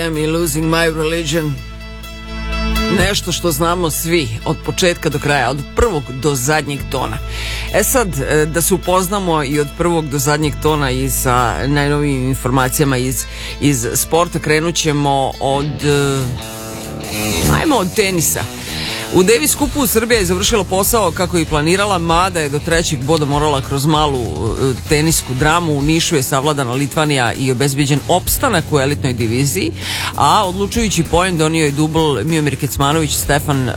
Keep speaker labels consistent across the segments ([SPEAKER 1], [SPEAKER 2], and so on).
[SPEAKER 1] am I losing my religion. Nešto što znamo svi od početka do kraja, od prvog do zadnjeg tona. Sad, da se upoznamo i od prvog do zadnjeg tona i sa najnovijim informacijama iz sporta, krenut ćemo od tenisa. U Davis Cupu Srbija je završila posao kako je planirala, mada je do trećeg boda morala kroz malu tenisku dramu. U Nišu je savladana Litvanija i obezbeđen opstanak u elitnoj diviziji, a odlučujući poen donio je dubl Miomir Kecmanović, Stefan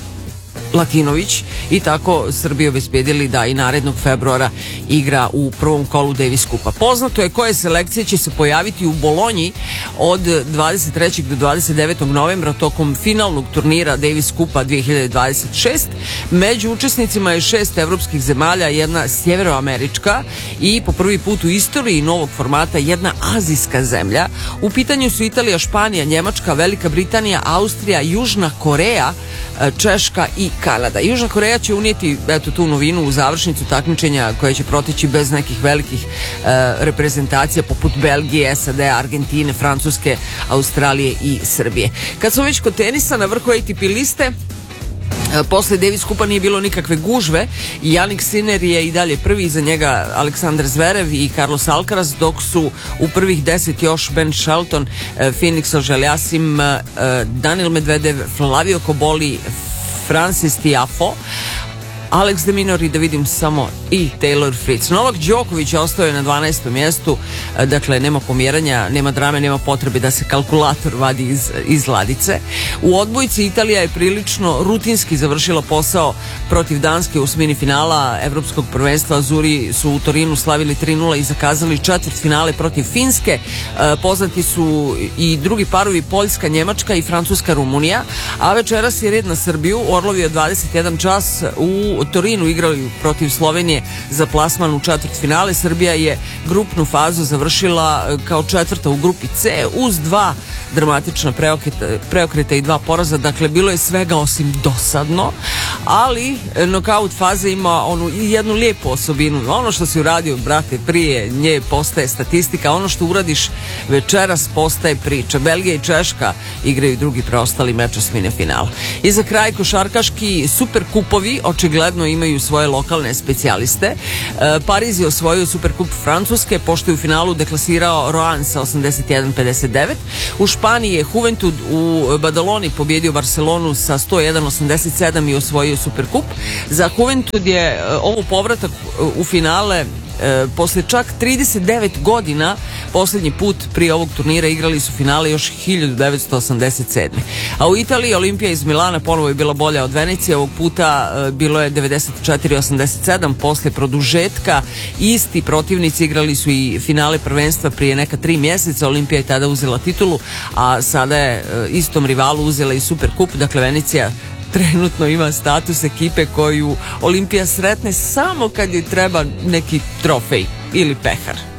[SPEAKER 1] Latinović, i tako Srbiji obezbedili da i narednog februara igra u prvom kolu Davis Cupa. Poznato je koje selekcije će se pojaviti u Bolonji od 23. do 29. novembra tokom finalnog turnira Davis Cupa 2026. Među učesnicima je 6 evropskih zemalja, jedna sjeveroamerička i po prvi put u istoriji novog formata jedna azijska zemlja. U pitanju su Italija, Španija, Njemačka, Velika Britanija, Austrija, Južna Koreja, Češka i Kanada. Južna Koreja će unijeti tu novinu u završnicu takmičenja koja će proteći bez nekih velikih reprezentacija poput Belgije, SAD, Argentine, Francuske, Australije i Srbije. Kad smo već kod tenisa, na vrhu ATP liste posle Davis Cupa nije bilo nikakve gužve i Jannik Sinner je i dalje prvi, iza njega Aleksandar Zverev i Carlos Alcaraz, dok su u prvih 10 još Ben Shelton, Phoenix Auger-Aliassime, Daniil Medvedev, Flavio Cobolli, Francis Tiafoe, Alex de Minaur i da vidim samo i Taylor Fritz. Novak Đoković ostao je na 12. mjestu, dakle nema pomjeranja, nema drame, nema potrebe da se kalkulator vadi iz ladice. U odbojci Italija je prilično rutinski završila posao protiv Danske u osmini finala evropskog prvenstva. Azuri su u Torinu slavili 3-0 i zakazali četvrtfinale protiv Finske. Poznati su i drugi parovi Poljska, Njemačka i Francuska, Rumunija, a večeras je red na Srbiju. Orlovi od 21 čas u Torinu igrali protiv Slovenije za plasman u četvrtfinale. Srbija je grupnu fazu završila kao četvrta u grupi C uz 2 dramatična preokreta i 2 poraza, dakle bilo je svega osim dosadno, ali nokaut faza ima onu jednu lijepu osobinu. Ono što si uradio, brate, prije nje postaje statistika, ono što uradiš večeras postaje priča. Belgija i Češka igraju drugi preostali meč osmine finala. I za kraj košarkaški superkupovi očigledno imaju svoje lokalne specijaliste. Pariz je osvojio Superkup Francuske, pošto je u finalu deklasirao Rouen sa 81-59. U Španiji je Juventud u Badaloni pobjedio Barcelonu sa 101-87 i osvojio Superkup. Za Juventud je ovo povratak u finale posle čak 39 godina. Posljednji put prije ovog turnira igrali su finale još 1987. A u Italiji Olimpija iz Milana ponovo je bila bolja od Venecije. Ovog puta bilo je 94-87 posle produžetka. Isti protivnici igrali su i finale prvenstva prije neka 3 mjeseca. Olimpija je tada uzela titulu, a sada je istom rivalu uzela i Superkup. Dakle, Venecija trenutno ima status ekipe koju Olimpija sretne samo kad joj treba neki trofej ili pehar.